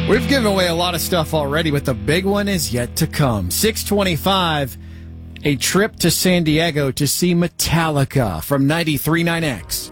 We've given away a lot of stuff already, but the big one is yet to come. 625, a trip to San Diego to see Metallica from 93.9X.